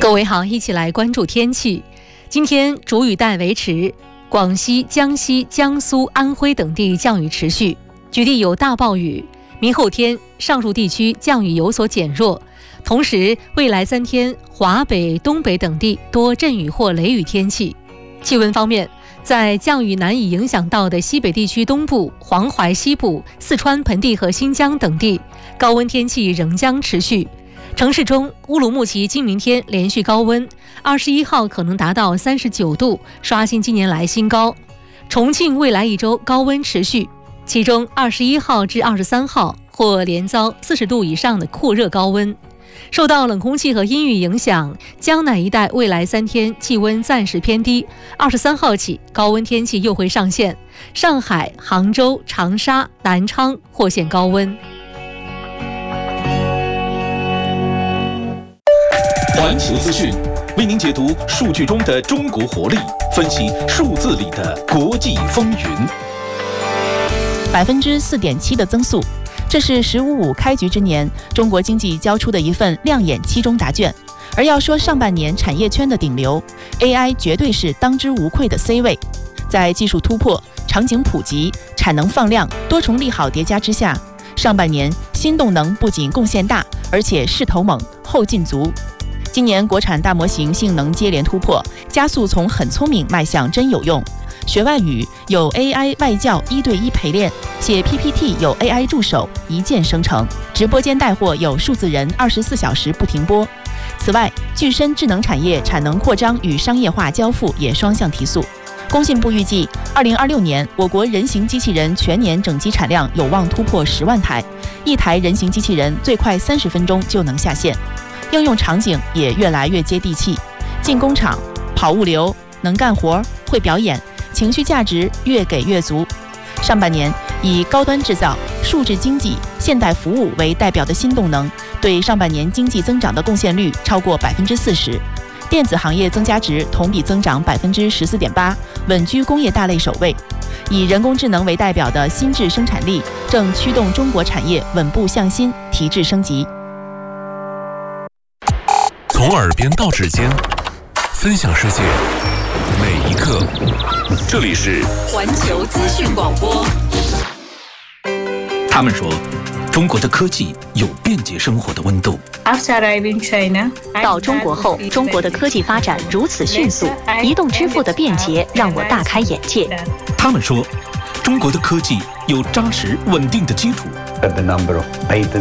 各位好，一起来关注天气。今天主雨带维持，广西、江西、江苏、安徽等地降雨持续，局地有大暴雨。明后天上述地区降雨有所减弱，同时未来3天华北、东北等地多阵雨或雷雨天气。气温方面，在降雨难以影响到的西北地区东部、黄淮西部、四川盆地和新疆等地，高温天气仍将持续。城市中，乌鲁木齐今明天连续高温，21号可能达到39度，刷新近年来新高。重庆未来1周高温持续，其中21号至23号或连遭40度以上的酷热高温。受到冷空气和阴雨影响，江南一带未来3天气温暂时偏低，23号起高温天气又会上线，上海、杭州、长沙、南昌或现高温。 环球资讯为您解读数据中的中国活力，分析数字里的国际风云。 4.7%的增速，这是“15+5”开局之年中国经济交出的一份亮眼期中答卷。而要说上半年产业圈的顶流 ，AI 绝对是当之无愧的 C 位。在技术突破、场景普及、产能放量多重利好叠加之下，上半年新动能不仅贡献大，而且势头猛，后劲足。今年国产大模型性能接连突破，加速从很聪明迈向真有用。学外语有 AI 外教1对1陪练，写 PPT 有 AI 助手一键生成，直播间带货有数字人24小时不停播。此外，具身智能产业产能扩张与商业化交付也双向提速。工信部预计，2026年我国人形机器人全年整机产量有望突破10万台，一台人形机器人最快30分钟就能下线。应用场景也越来越接地气，进工厂、跑物流，能干活、会表演，情绪价值越给越足。上半年以高端制造、数字经济、现代服务为代表的新动能，对上半年经济增长的贡献率超过40%。电子行业增加值同比增长14.8%，稳居工业大类首位。以人工智能为代表的新质生产力正驱动中国产业稳步向新，提质升级。 从耳边到指尖，分享世界每一刻。这里是环球资讯广播。 他们说，中国的科技有便捷生活的温度。 到中国后，中国的科技发展如此迅速，移动支付的便捷让我大开眼界。 他们说，中国的科技有扎实稳定的基础。